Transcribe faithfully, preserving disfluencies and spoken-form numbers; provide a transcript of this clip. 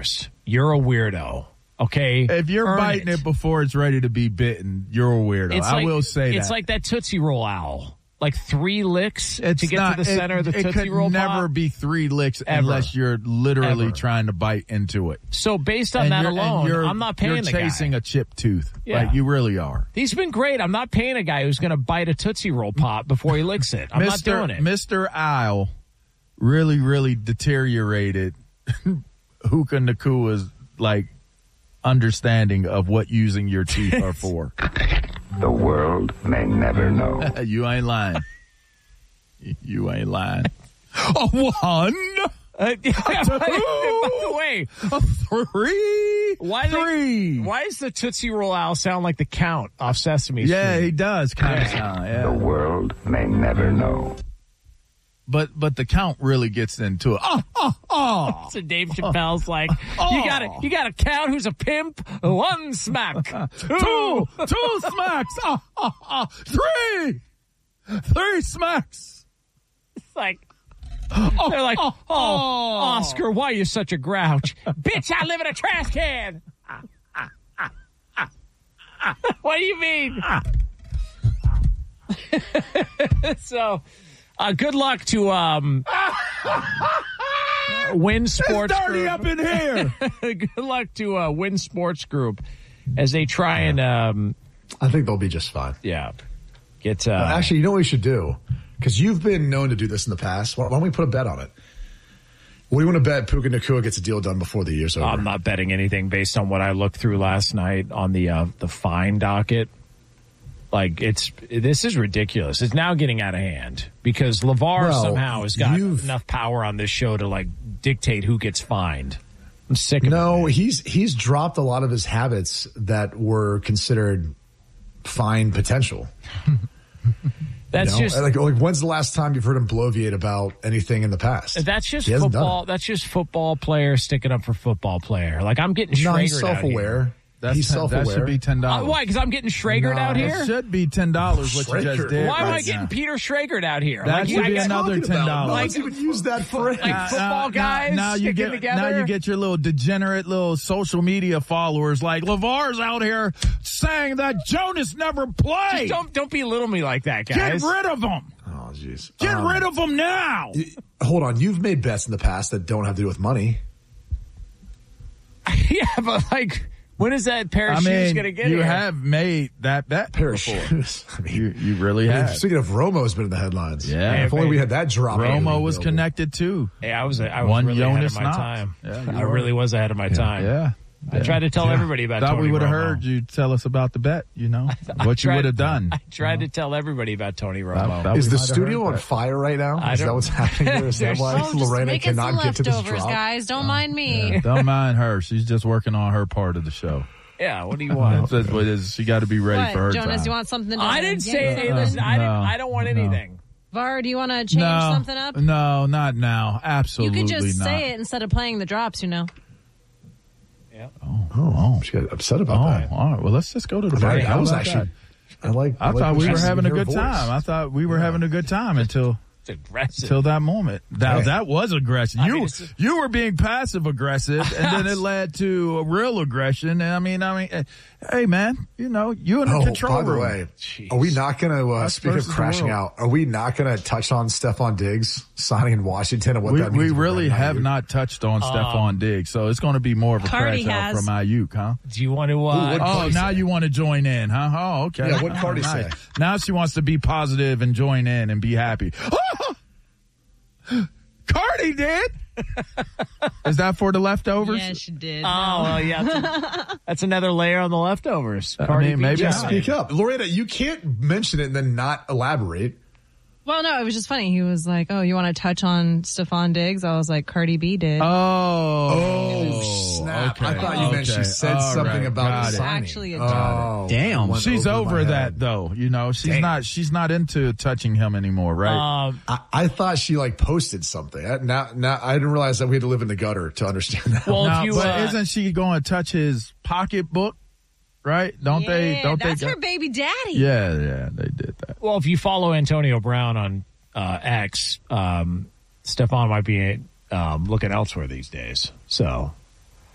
yours. You're a weirdo. Okay? If you're Earn biting it. it before it's ready to be bitten, you're a weirdo. It's I like, will say it's that. It's like that Tootsie Roll owl. Like three licks it's to get not, to the center it, of the it Tootsie Roll It could pop? never be three licks Ever. unless you're literally Ever. trying to bite into it. So based on and that you're, alone, you're, I'm not paying you're the chasing guy. a chipped tooth. Yeah. Like, you really are. He's been great. I'm not paying a guy who's going to bite a Tootsie Roll pop before he licks it. I'm Mister not doing it. Mister Isle really, really deteriorated Hookah Nakua's, like, understanding of what using your teeth are for. The world may never know. You ain't lying. You ain't lying. A one. Uh, yeah, by, by the way, a three. Why three. They, why does the Tootsie Roll owl sound like the Count off Sesame Street? Yeah, he does kind of sound. Yeah. The world may never know. But but the Count really gets into it. Oh, oh, oh. So Dave Chappelle's like, oh. you got a you got a Count who's a pimp. One smack, two, two, two smacks. Oh, oh, oh. Three, three smacks. It's like. Oh, they're like, oh, oh, Oscar, why are you such a grouch? Bitch, I live in a trash can. What do you mean? So, uh, good luck to um, Win Sports It's dirty Group. up in here. Good luck to uh, Win Sports Group as they try and... Um, I think they'll be just fine. Yeah. Get uh, uh, Actually, you know what we should do? Because you've been known to do this in the past. Why don't we put a bet on it? What do you want to bet Puka Nacua gets a deal done before the year's over? I'm not betting anything based on what I looked through last night on the uh, the fine docket. Like, it's this is ridiculous. It's now getting out of hand because LeVar well, somehow has got enough power on this show to, like, dictate who gets fined. I'm sick of it. No, he's he's dropped a lot of his habits that were considered fine potential. That's you know? just like, like when's the last time you've heard him bloviate about anything in the past? That's just He hasn't done football. it. That's just football player sticking up for football player. Like, I'm getting No, Schragered he's self-aware. out here. That's He's ten, self-aware. That should be ten dollars. Uh, why? Because I'm getting Schragered No, out it here? It should be ten dollars what you just Schragered. did. Why am right I getting now. Peter Schragered out here? That like, should I be got- another ten dollars. No Like- one's even used that phrase. like football now, guys now, now you sticking get together. now you get your little degenerate little social media followers like LeVar's out here saying that Jonas never played. Just don't don't belittle me like that, Get guys. rid of him. Oh, jeez. Get Um, rid of him now. Hold on. You've made bets in the past that don't have to do with money. Yeah, but like, when is that pair of I shoes mean, going to get you here? have made that bet Pair of before. shoes. I mean, You, you really I mean, have. speaking of, Romo's been in the headlines. Yeah. if only we had that drop. Romo was available. connected too. Hey, I was I was One really Jonas ahead of my Knox. time. Yeah, you I were. really was ahead of my time. Yeah. I tried to tell everybody about Thought Tony we would have Romo. heard you tell us about the bet, you know, I what you tried- would have done. I tried to tell everybody about Tony Romo. that- Is we the might have studio heard on that. fire right now? I Is that don't- what's happening there? Is that There's- why Oh, just Lorena making some cannot get to this leftovers, drop? guys. Don't mind me. Yeah, don't mind her. She's just working on her part of the show. Yeah, what do you want? That's what it is. She got to be ready What, for her Jonas, time. you want something to I didn't say Yeah, hey, something? listen, I didn't No, I don't want no. anything. Var, do you want to change no, something up? No, not now. You Absolutely could just not. say it instead of playing the drops, you know. Yeah. Oh, oh, She got upset about oh, that. all right. Well, let's just go to the I, break. I How was about actually. that? I like. I like thought what we you were said having a in your good voice. time. I thought we were having a good time until It's aggressive. until that moment. That Hey. that was aggressive. I You mean, it's- you were being passive aggressive, and then it led to a real aggression. And I mean, I mean, eh, hey man, you know, you in the Oh, control by the room. way, Jeez. are we not going to, uh, Us speak of versus the crashing world. out, are we not going to touch on Stephon Diggs signing in Washington and what We, that means? we for really Brandon have Ayuk? not touched on Stephon Diggs, so it's going to be more of a Cardi crash out has. from Ayuk, huh? Do you want to? Uh, what- Oh, Cardi now say? you want to join in, huh? Oh, okay. Yeah, what'd Oh, Cardi say? Now she wants to be positive and join in and be happy. Cardi did. Is that for the leftovers? Yeah, she did. Oh, well, yeah. That's, that's another layer on the leftovers. I Cardi mean, B maybe job. I- Speak up. Lorena, you can't mention it and then not elaborate. Well, no, it was just funny. He was like, oh, you want to touch on Stephon Diggs? I was like, Cardi B did. Oh, Oh, snap. I thought you meant she Okay. said All something right. about Got the it. signing. Actually, it Oh, Damn. went She's over, my that head. though. You know, she's Damn. not. She's not into touching him anymore, right? Um, I, I thought she like posted something. I, now, now I didn't realize that we had to live in the gutter to understand that. well, Now, if you, but uh, isn't she going to touch his pocketbook? Right? Don't yeah, they? Don't that's they? her baby daddy. Yeah, yeah, they did that. well, if you follow Antonio Brown on uh, X, um, Stephon might be um, looking elsewhere these days. So